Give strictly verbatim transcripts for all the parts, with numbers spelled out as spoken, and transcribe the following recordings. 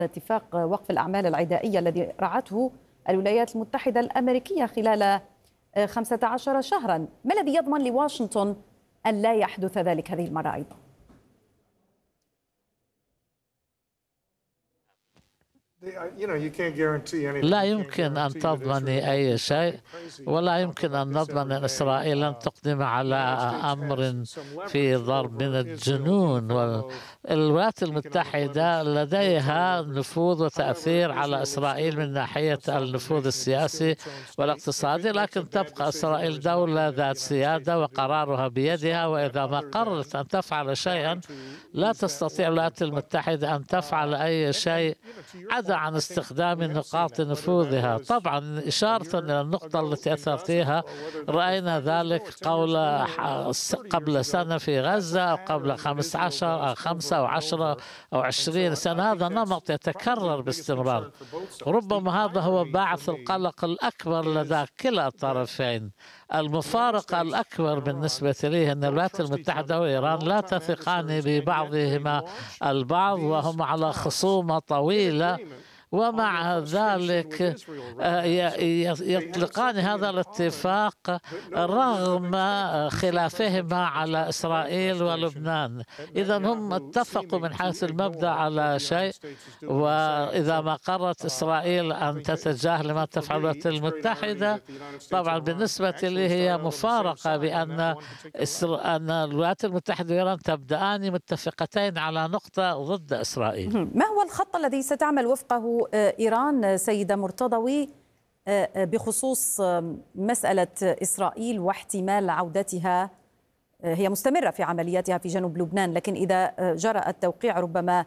اتفاق وقف الأعمال العدائية الذي رعته الولايات المتحدة الأمريكية خلال خمسة عشر شهرا. ما الذي يضمن لواشنطن أن لا يحدث ذلك هذه المرة أيضا؟ لا يمكن أن تضمني أي شيء، ولا يمكن أن نضمن أن إسرائيل لن تقدم على أمر في ضرب من الجنون. والولايات المتحدة لديها نفوذ وتأثير على إسرائيل من ناحية النفوذ السياسي والاقتصادي، لكن تبقى إسرائيل دولة ذات سيادة وقرارها بيدها، وإذا ما قررت أن تفعل شيئا لا تستطيع الولايات المتحدة أن تفعل أي شيء عدا عن استخدام نقاط نفوذها. طبعا إشارة إلى النقطة التي أثرتيها، رأينا ذلك قول قبل سنة في غزة، أو قبل خمسة عشر أو خمسة أو عشرة أو عشرين سنة. هذا نمط يتكرر باستمرار. ربما هذا هو باعث القلق الأكبر لدى كلا الطرفين. المفارقة الأكبر بالنسبة لي أن الولايات المتحدة وإيران لا تثقان ببعضهما البعض، وهم على خصومة طويلة، ومع ذلك يطلقان هذا الاتفاق رغم خلافهما على إسرائيل ولبنان. إذا هم اتفقوا من حيث المبدأ على شيء، وإذا ما قررت إسرائيل أن تتجاهل ما تفعل الولايات المتحدة، طبعا بالنسبة لي هي مفارقة بأن أن الولايات المتحدة وإيران تبدأان متفقتين على نقطة ضد إسرائيل. ما هو الخط الذي ستعمل وفقه إيران سيدة مرتضوي بخصوص مسألة إسرائيل واحتمال عودتها؟ هي مستمرة في عملياتها في جنوب لبنان، لكن إذا جرى التوقيع ربما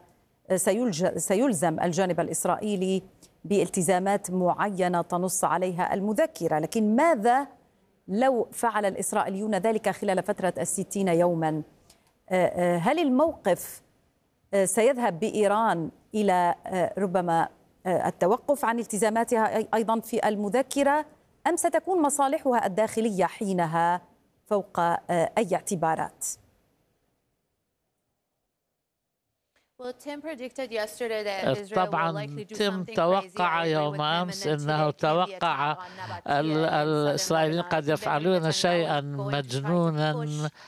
سيلزم الجانب الإسرائيلي بالتزامات معينة تنص عليها المذكرة. لكن ماذا لو فعل الإسرائيليون ذلك خلال فترة الستين يوما؟ هل الموقف سيذهب بإيران إلى ربما التوقف عن التزاماتها أيضا في المذكرة، أم ستكون مصالحها الداخلية حينها فوق أي اعتبارات؟ طبعا تم توقع يوم أمس أنه توقع الإسرائيليين قد يفعلون شيئا مجنونا،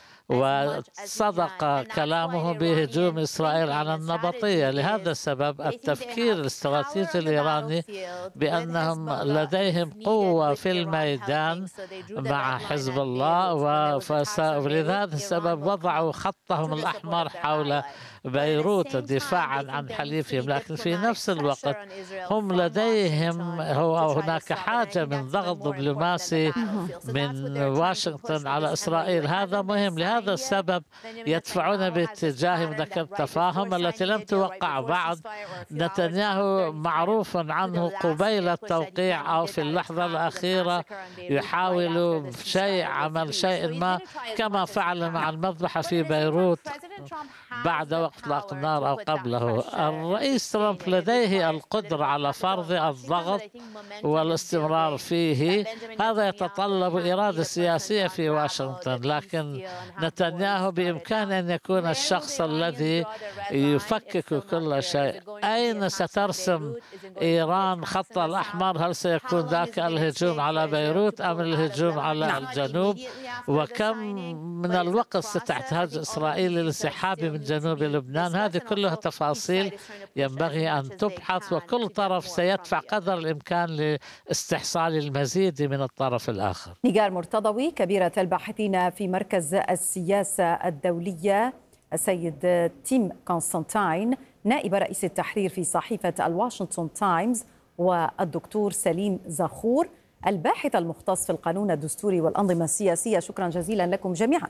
وصدق كلامه بهجوم إسرائيل على النبطية. لهذا السبب التفكير الاستراتيجي الإيراني بأنهم لديهم قوة في الميدان مع حزب الله، ولهذا السبب وضعوا خطهم الأحمر حول بيروت دفاعا عن حليفهم. لكن في نفس الوقت هم لديهم هو هناك حاجة من ضغط دبلوماسي من واشنطن على إسرائيل. هذا مهم. لهذا السبب يدفعون باتجاه ذاك التفاهم التي لم توقع بعد. نتنياهو معروف عنه قبيل التوقيع أو في اللحظة الأخيرة يحاول شيء عمل شيء ما، كما فعل مع المذبحة في بيروت بعد وقت إطلاق النار أو قبله. الرئيس ترامب لديه القدرة على فرض الضغط والاستمرار فيه. هذا يتطلب إرادة سياسية في واشنطن، لكن نتنياهو بإمكانه أن يكون الشخص الذي يفكك كل شيء. أين سترسم إيران خط الأحمر؟ هل سيكون ذاك الهجوم على بيروت أم الهجوم على الجنوب؟ وكم من الوقت ستحتاج إسرائيل للانسحاب من جنوب لبنان؟ هذه كلها تفاصيل ينبغي أن تبحث، وكل طرف سيدفع قدر الإمكان لاستحصال المزيد من الطرف الآخر. نيغار مرتضوي كبيرة الباحثين في مركز السياسة الدولية، السيد تيم كونستانتين نائب رئيس التحرير في صحيفة الواشنطن تايمز، والدكتور سليم زخور الباحث المختص في القانون الدستوري والأنظمة السياسية. شكرا جزيلا لكم جميعا.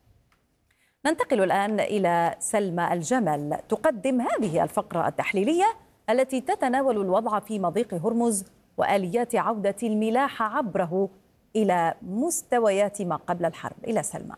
ننتقل الآن إلى سلمى الجمل تقدم هذه الفقرة التحليلية التي تتناول الوضع في مضيق هرمز وآليات عودة الملاحة عبره إلى مستويات ما قبل الحرب. إلى سلمى.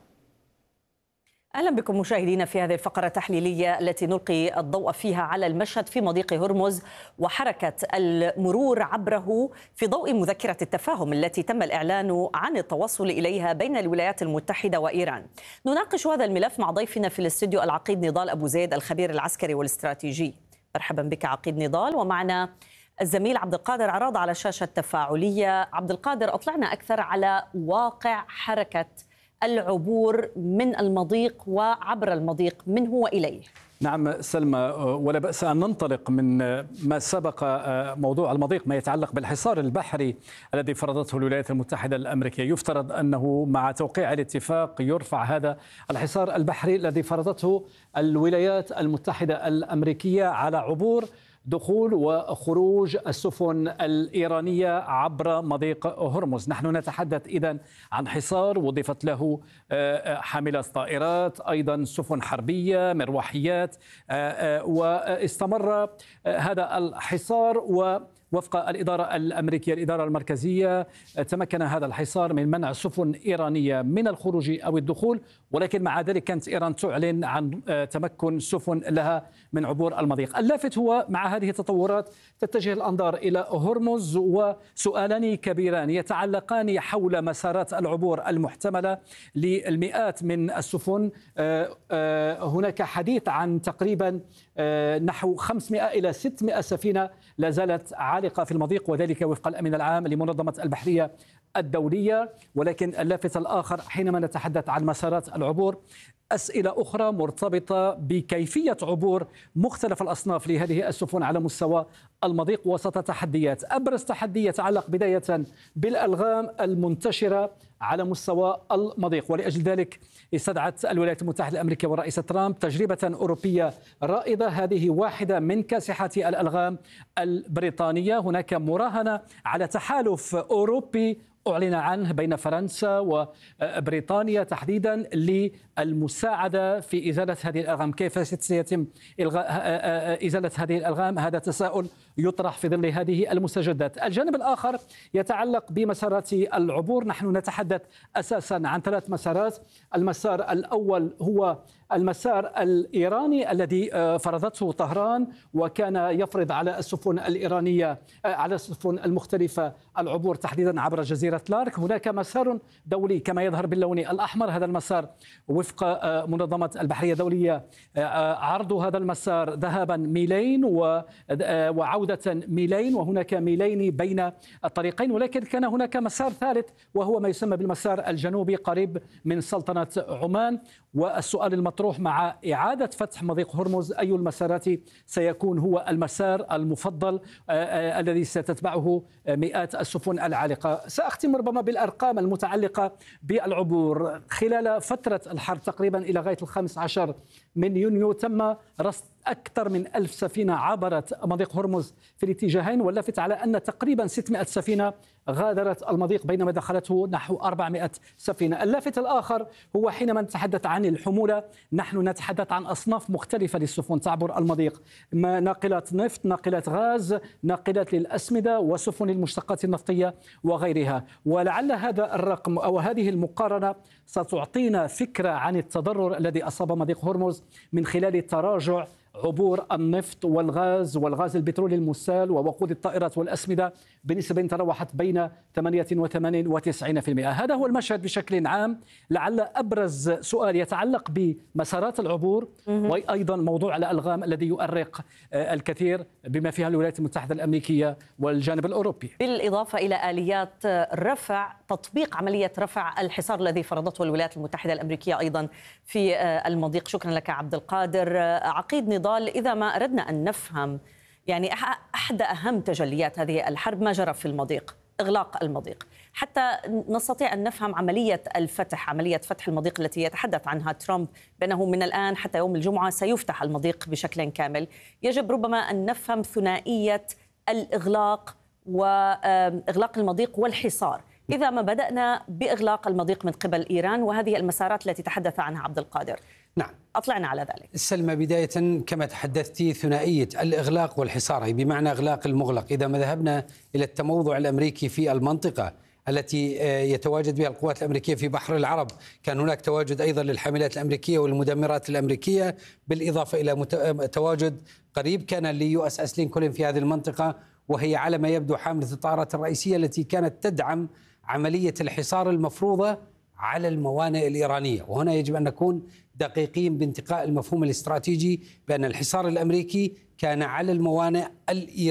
أهلا بكم مشاهدينا في هذه الفقرة التحليلية التي نلقي الضوء فيها على المشهد في مضيق هرمز وحركة المرور عبره في ضوء مذكرة التفاهم التي تم الإعلان عن التوصل إليها بين الولايات المتحدة وإيران. نناقش هذا الملف مع ضيفنا في الاستوديو العقيد نضال أبو زيد الخبير العسكري والاستراتيجي. مرحبا بك عقيد نضال. ومعنا الزميل عبد القادر عراض على شاشة تفاعلية. عبد القادر، أطلعنا أكثر على واقع حركة العبور من المضيق وعبر المضيق منه وإليه. نعم سلمى، ولا بأس أن ننطلق من ما سبق موضوع المضيق، ما يتعلق بالحصار البحري الذي فرضته الولايات المتحدة الأمريكية. يفترض أنه مع توقيع الاتفاق يرفع هذا الحصار البحري الذي فرضته الولايات المتحدة الأمريكية على عبور دخول وخروج السفن الإيرانية عبر مضيق هرمز. نحن نتحدث إذن عن حصار وضفت له حاملات طائرات، أيضا سفن حربية، مروحيات، واستمر هذا الحصار. و وفق الإدارة الأمريكية، الإدارة المركزية، تمكن هذا الحصار من منع سفن إيرانية من الخروج أو الدخول، ولكن مع ذلك كانت إيران تعلن عن تمكن سفن لها من عبور المضيق. اللافت هو مع هذه التطورات تتجه الأنظار إلى هرمز، وسؤالان كبيران يتعلقان حول مسارات العبور المحتملة للمئات من السفن. هناك حديث عن تقريبا نحو خمسمئة إلى ستمئة سفينة لا زالت عالقة في المضيق، وذلك وفق الأمين العام لمنظمة البحرية الدولية. ولكن اللافت الآخر حينما نتحدث عن مسارات العبور، أسئلة أخرى مرتبطة بكيفية عبور مختلف الأصناف لهذه السفن على مستوى المضيق وسط تحديات. أبرز تحدي يتعلق بداية بالألغام المنتشرة على مستوى المضيق، ولأجل ذلك استدعت الولايات المتحدة الأمريكية والرئيس ترامب تجربة أوروبية رائدة. هذه واحدة من كاسحات الألغام البريطانية. هناك مراهنة على تحالف أوروبي أعلن عنه بين فرنسا وبريطانيا تحديدا للمساعدة في إزالة هذه الألغام. كيف سيتم إلغاء إزالة هذه الألغام؟ هذا تساؤل يطرح في ظل هذه المستجدات. الجانب الآخر يتعلق بمسارات العبور. نحن نتحدث أساسا عن ثلاث مسارات. المسار الأول هو المسار الإيراني الذي فرضته طهران، وكان يفرض على السفن الإيرانية على السفن المختلفة العبور تحديدا عبر جزيرة لارك. هناك مسار دولي كما يظهر باللون الأحمر. هذا المسار وفق منظمة البحرية الدولية عرض هذا المسار ذهابا ميلين وعودة ميلين، وهناك ميلين بين الطريقين. ولكن كان هناك مسار ثالث وهو ما يسمى بالمسار الجنوبي قريب من سلطنة عمان. والسؤال المطروح مع إعادة فتح مضيق هرمز، أي المسارات سيكون هو المسار المفضل آه الذي ستتبعه مئات السفن العالقة؟ سأختم ربما بالأرقام المتعلقة بالعبور. خلال فترة الحرب تقريبا إلى غاية الخامس عشر من يونيو تم رصد أكثر من ألف سفينة عبرت مضيق هرمز في الاتجاهين، واللافت على أن تقريبا ستمئة سفينة غادرت المضيق بينما دخلته نحو أربعمئة سفينة. اللافت الآخر هو حينما نتحدث عن الحمولة، نحن نتحدث عن أصناف مختلفة للسفن تعبر المضيق، ناقلات نفط، ناقلات غاز، ناقلات للأسمدة، وسفن المشتقات النفطية وغيرها. ولعل هذا الرقم أو هذه المقارنة ستعطينا فكرة عن التضرر الذي أصاب مضيق هرمز من خلال تراجع عبور النفط والغاز والغاز البترولي المسال ووقود الطائرات والأسمدة بنسبة تراوحت بين ثمانية وثمانين وتسعين بالمئة. هذا هو المشهد بشكل عام. لعل أبرز سؤال يتعلق بمسارات العبور وأيضا موضوع الألغام الذي يؤرق الكثير بما فيها الولايات المتحدة الأمريكية والجانب الأوروبي، بالإضافة إلى آليات رفع تطبيق عملية رفع الحصار الذي فرضته الولايات المتحدة الأمريكية أيضا في المضيق. شكرا لك عبد القادر. عقيد نضال، إذا ما أردنا أن نفهم يعني أحد أهم تجليات هذه الحرب ما جرى في المضيق، إغلاق المضيق، حتى نستطيع أن نفهم عملية الفتح، عملية فتح المضيق التي يتحدث عنها ترامب بأنه من الآن حتى يوم الجمعة سيفتح المضيق بشكل كامل. يجب ربما أن نفهم ثنائية الإغلاق وإغلاق المضيق والحصار. إذا ما بدأنا بإغلاق المضيق من قبل إيران وهذه المسارات التي تحدث عنها عبد القادر، نعم أطلعنا على ذلك. سلمى، بداية كما تحدثتي ثنائية الإغلاق والحصار، هي بمعنى إغلاق المغلق. إذا ما ذهبنا إلى التموضع الأمريكي في المنطقة التي يتواجد بها القوات الأمريكية في بحر العرب، كان هناك تواجد أيضا للحاملات الأمريكية والمدمرات الأمريكية، بالإضافة إلى تواجد قريب كان ليو اس اس لينكولن في هذه المنطقة، وهي على ما يبدو حاملة الطائرات الرئيسية التي كانت تدعم عملية الحصار المفروضة على الموانئ الإيرانية. وهنا يجب أن نكون دقيقين بانتقاء المفهوم الاستراتيجي بأن الحصار الأمريكي كان على الموانئ الإيرانية.